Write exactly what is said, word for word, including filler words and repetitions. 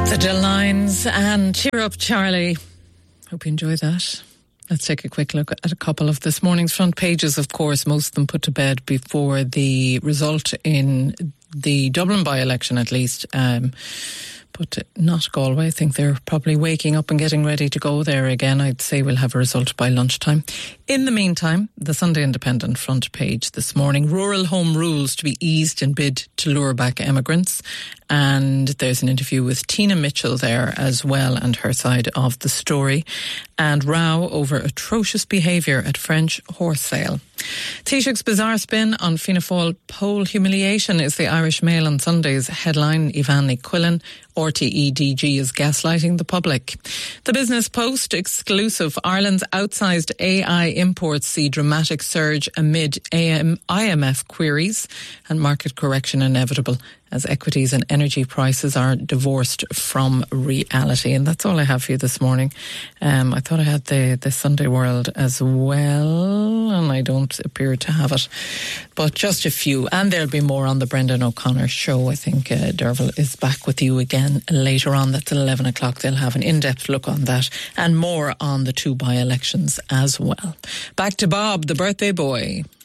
The Delines and Cheer Up Charlie. Hope you enjoy that. Let's take a quick look at a couple of this morning's front pages. Of course, most of them put to bed before the result in the Dublin by-election, at least. Um, but not Galway. I think they're probably waking up and getting ready to go there again. I'd say we'll have a result by lunchtime. In the meantime, the Sunday Independent front page this morning. Rural home rules to be eased in bid to lure back emigrants. And there's an interview with Tina Mitchell there as well, and her side of the story. And row over atrocious behaviour at French horse sale. Taoiseach's bizarre spin on Fianna Fáil poll humiliation is the Irish Mail on Sunday's headline. Ivan Quillen, R T E D G is gaslighting the public. The Business Post exclusive. Ireland's outsized A I imports see dramatic surge amid I M F queries, and market correction inevitable as equities and energy prices are divorced from reality. And that's all I have for you this morning. Um, I thought I had the, the Sunday World as well, and I don't appear to have it. But just a few. And there'll be more on the Brendan O'Connor show. I think uh, Derval is back with you again later on. That's at eleven o'clock. They'll have an in-depth look on that and more on the two by-elections as well. Back to Bob, the birthday boy.